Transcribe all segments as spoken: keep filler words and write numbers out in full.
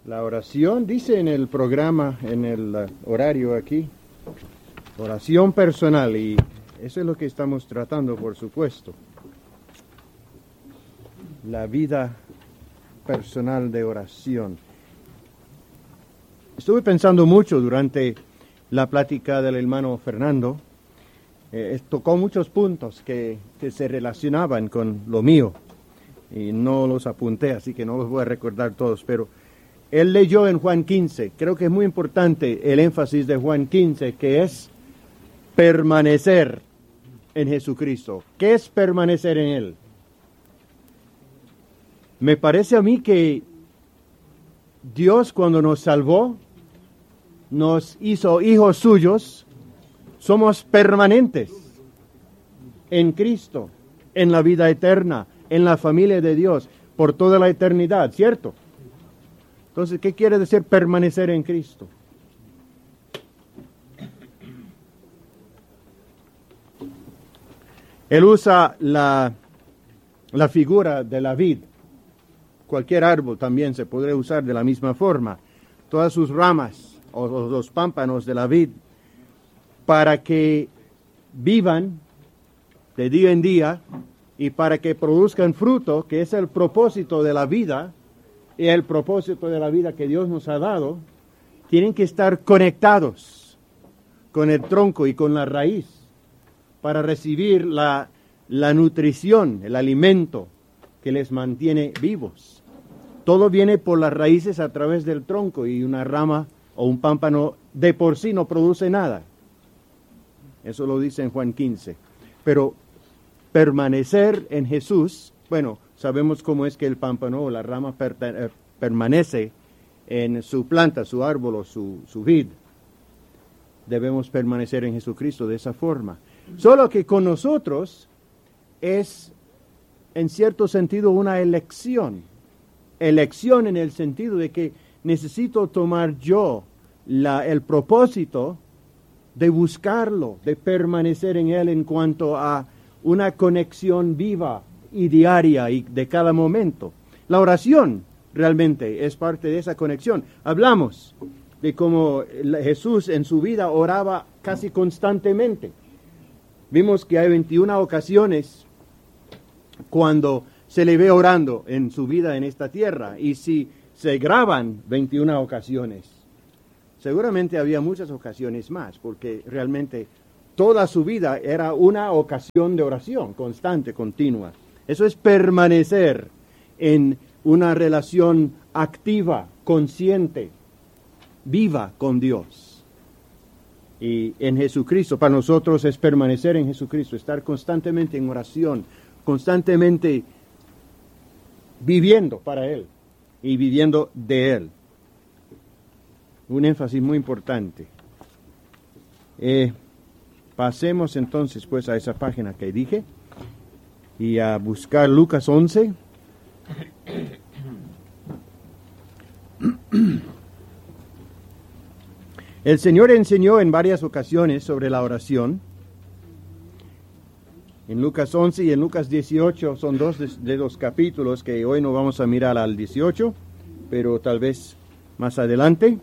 La oración, dice en el programa, en el uh, horario aquí, oración personal, y eso es lo que estamos tratando, por supuesto. La vida personal de oración. Estuve pensando mucho durante la plática del hermano Fernando. Eh, tocó muchos puntos que, que se relacionaban con lo mío, y no los apunté, así que no los voy a recordar todos, pero él leyó en Juan quince, creo que es muy importante el énfasis de Juan quince, que es permanecer en Jesucristo. ¿Qué es permanecer en Él? Me parece a mí que Dios, cuando nos salvó, nos hizo hijos suyos, somos permanentes en Cristo, en la vida eterna, en la familia de Dios, por toda la eternidad, ¿cierto? Entonces, ¿qué quiere decir permanecer en Cristo? Él usa la, la figura de la vid. Cualquier árbol también se podría usar de la misma forma. Todas sus ramas o los pámpanos de la vid, para que vivan de día en día y para que produzcan fruto, que es el propósito de la vida, y el propósito de la vida que Dios nos ha dado, tienen que estar conectados con el tronco y con la raíz para recibir la, la nutrición, el alimento que les mantiene vivos. Todo viene por las raíces a través del tronco, y una rama o un pámpano de por sí no produce nada. Eso lo dice en Juan quince. Pero permanecer en Jesús, bueno, sabemos cómo es que el pámpano o la rama per, eh, permanece en su planta, su árbol o su, su vid. Debemos permanecer en Jesucristo de esa forma. Solo que con nosotros es, en cierto sentido, una elección. Elección en el sentido de que necesito tomar yo la, el propósito de buscarlo, de permanecer en Él en cuanto a una conexión viva y diaria y de cada momento. La oración realmente es parte de esa conexión. Hablamos de cómo Jesús en su vida oraba casi constantemente. Vimos que hay veintiuna ocasiones cuando se le ve orando en su vida en esta tierra, y si se graban veintiuna ocasiones, seguramente había muchas ocasiones más, porque realmente toda su vida era una ocasión de oración constante, continua. Eso es permanecer en una relación activa, consciente, viva con Dios. Y en Jesucristo, para nosotros es permanecer en Jesucristo, estar constantemente en oración, constantemente viviendo para Él y viviendo de Él. Un énfasis muy importante. Eh, pasemos entonces pues a esa página que dije y a buscar Lucas once. El Señor enseñó en varias ocasiones sobre la oración. En Lucas once y en Lucas dieciocho son dos de, de los capítulos que hoy no vamos a mirar al dieciocho, pero tal vez más adelante.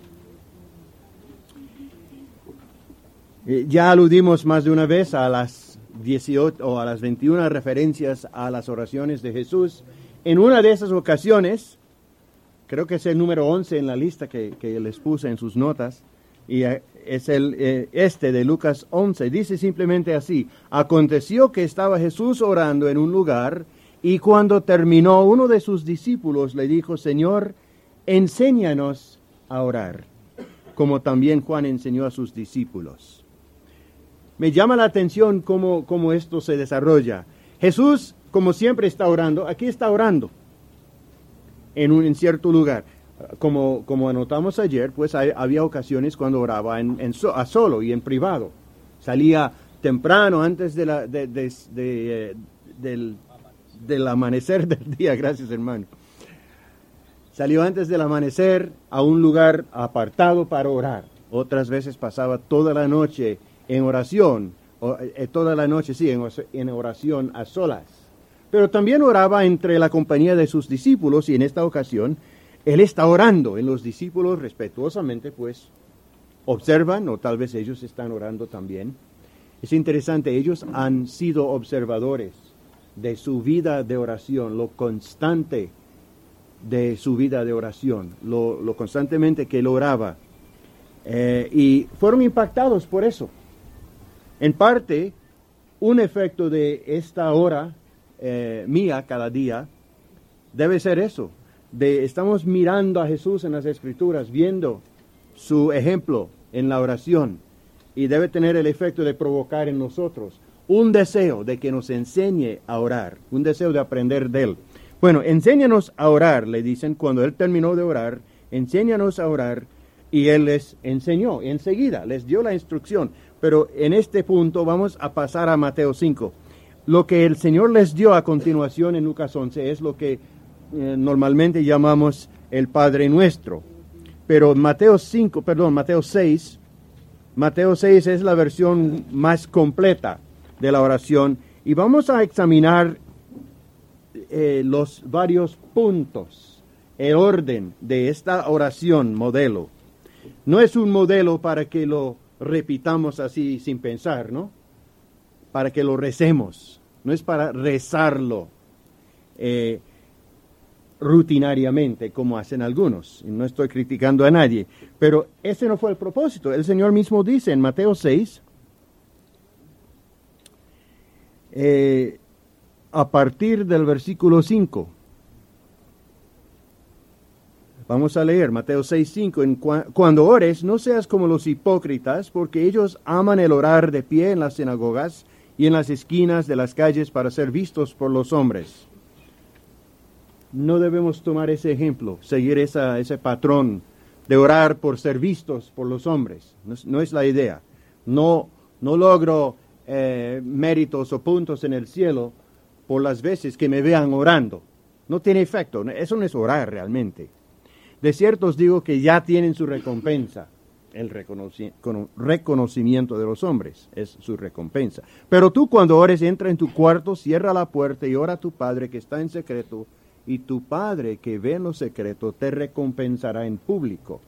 Eh, ya aludimos más de una vez a las dieciocho o a las veintiuna referencias a las oraciones de Jesús. En una de esas ocasiones, creo que es el número once en la lista que, que les puse en sus notas, y es el eh, este de Lucas once, dice simplemente así: aconteció que estaba Jesús orando en un lugar, y cuando terminó, uno de sus discípulos le dijo: Señor, enséñanos a orar, como también Juan enseñó a sus discípulos. Me llama la atención cómo, cómo esto se desarrolla. Jesús, como siempre, está orando. Aquí está orando en un en cierto lugar. Como, como anotamos ayer, pues hay, había ocasiones cuando oraba en, en so, a solo y en privado. Salía temprano, antes de la, de, de, de, del, del amanecer del día. Gracias, hermano. Salió antes del amanecer a un lugar apartado para orar. Otras veces pasaba toda la noche en oración, o, eh, toda la noche, sí, en, en oración a solas. Pero también oraba entre la compañía de sus discípulos, y en esta ocasión Él está orando en los discípulos respetuosamente, pues observan, o tal vez ellos están orando también. Es interesante, ellos han sido observadores de su vida de oración, lo constante de su vida de oración, lo, lo constantemente que él oraba. Eh, y fueron impactados por eso. En parte, un efecto de esta hora eh, mía cada día debe ser eso. De, estamos mirando a Jesús en las Escrituras, viendo su ejemplo en la oración, y debe tener el efecto de provocar en nosotros un deseo de que nos enseñe a orar, un deseo de aprender de él. Bueno, enséñanos a orar, le dicen cuando él terminó de orar, enséñanos a orar, y él les enseñó enseguida, les dio la instrucción. Pero en este punto vamos a pasar a Mateo cinco. Lo que el Señor les dio a continuación en Lucas once es lo que eh, normalmente llamamos el Padre Nuestro. Pero Mateo cinco, perdón, Mateo seis, Mateo seis es la versión más completa de la oración, y vamos a examinar eh, los varios puntos, el orden de esta oración modelo. No es un modelo para que lo repitamos así sin pensar, ¿no? Para que lo recemos, no es para rezarlo eh, rutinariamente como hacen algunos. No estoy criticando a nadie, pero ese no fue el propósito. El Señor mismo dice en Mateo seis, eh, a partir del versículo cinco, vamos a leer Mateo seis, cinco. En cua- cuando ores, no seas como los hipócritas, porque ellos aman el orar de pie en las sinagogas y en las esquinas de las calles para ser vistos por los hombres. No debemos tomar ese ejemplo, seguir esa, ese patrón de orar por ser vistos por los hombres. No es, no es la idea. No, no logro eh, méritos o puntos en el cielo por las veces que me vean orando. No tiene efecto. Eso no es orar realmente. De cierto os digo que ya tienen su recompensa. El reconoci- reconocimiento de los hombres es su recompensa. Pero tú cuando ores, entra en tu cuarto, cierra la puerta y ora a tu Padre que está en secreto, y tu Padre que ve en lo secreto te recompensará en público.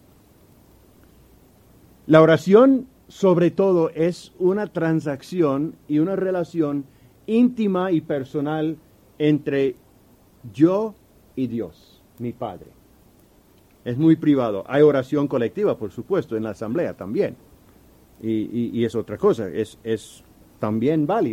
La oración, sobre todo, es una transacción y una relación íntima y personal entre yo y Dios, mi Padre. Es muy privado. Hay oración colectiva, por supuesto, en la asamblea también. Y, y, y es otra cosa, es, es también válido.